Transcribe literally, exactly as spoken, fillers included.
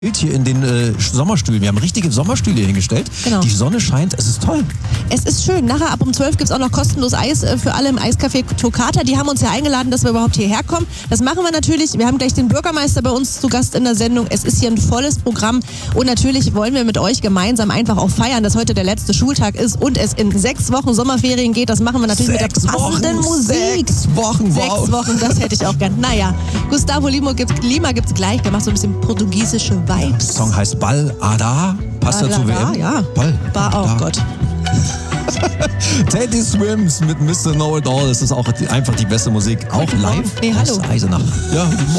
Hier in den äh, Sommerstühlen. Wir haben richtige Sommerstühle hingestellt. Genau. Die Sonne scheint, es ist toll. Es ist schön. Nachher ab um zwölf gibt es auch noch kostenlos Eis äh, für alle im Eiscafé Toccata. Die haben uns ja eingeladen, dass wir überhaupt hierher kommen. Das machen wir natürlich. Wir haben gleich den Bürgermeister bei uns zu Gast in der Sendung. Es ist hier ein volles Programm. Und natürlich wollen wir mit euch gemeinsam einfach auch feiern, dass heute der letzte Schultag ist und es in sechs Wochen Sommerferien geht. Das machen wir natürlich sechs mit der passenden Wochen, Musik. Sechs Wochen, wow. Sechs Wochen, das hätte ich auch gern. Naja, Gustavo Lima gibt's, Lima gibt's gleich. Der macht so ein bisschen portugiesische Vibes. Der Song heißt Ball Ada. Passt Ball dazu W M? Ada, ja. Ball. War auch, Ada. Gott. Teddy Swims mit Mister Know It All. Das ist auch die, einfach die beste Musik. Auch live Nee, hallo. aus Eisenach. Ja, guten Morgen.